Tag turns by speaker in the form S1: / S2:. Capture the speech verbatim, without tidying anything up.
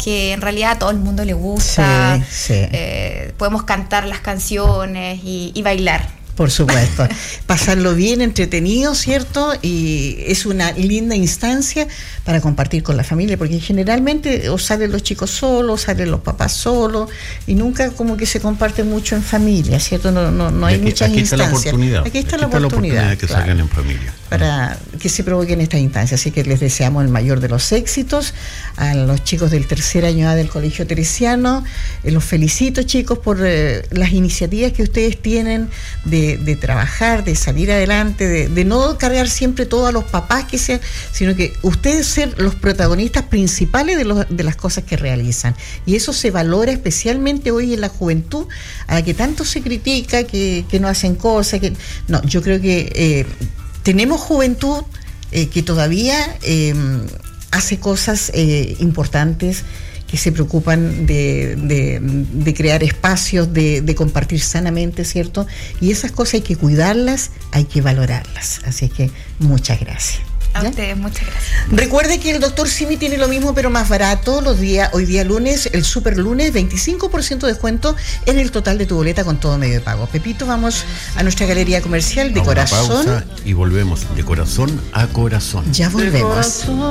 S1: que en realidad a todo el mundo le gusta.
S2: Sí, sí.
S1: Eh, podemos cantar las canciones y, y bailar.
S2: Por supuesto, pasarlo bien, entretenido, ¿cierto? Y es una linda instancia para compartir con la familia, porque generalmente o salen los chicos solos, salen los papás solos, y nunca como que se comparte mucho en familia, ¿cierto? No, no, no hay
S3: aquí,
S2: muchas
S3: aquí está
S2: instancias.
S3: La oportunidad.
S2: Aquí está,
S3: aquí
S2: la,
S3: está
S2: oportunidad,
S3: la oportunidad que
S2: claro,
S3: salgan en familia.
S2: Para que se provoquen estas instancias. Así que les deseamos el mayor de los éxitos a los chicos del tercer año A del Colegio Teresiano. Eh, los felicito, chicos, por eh, las iniciativas que ustedes tienen de, de trabajar, de salir adelante, de, de no cargar siempre todo a los papás, que sean, sino que ustedes ser los protagonistas principales de, los, de las cosas que realizan. Y eso se valora especialmente hoy en la juventud, a la que tanto se critica, que, que no hacen cosas. Que no, yo creo que eh, tenemos juventud eh, que todavía eh, hace cosas eh, importantes, que se preocupan de, de, de crear espacios, de, de compartir sanamente, ¿cierto? Y esas cosas hay que cuidarlas, hay que valorarlas. Así que muchas gracias.
S1: A
S2: ¿Ya?
S1: ustedes, muchas gracias.
S2: Recuerde que el doctor Simi tiene lo mismo pero más barato los días, hoy día lunes, el super lunes, veinticinco por ciento de descuento en el total de tu boleta con todo medio de pago. Pepito, vamos a nuestra galería comercial de
S3: a
S2: corazón.
S3: Una pausa y volvemos de corazón a corazón.
S2: Ya volvemos.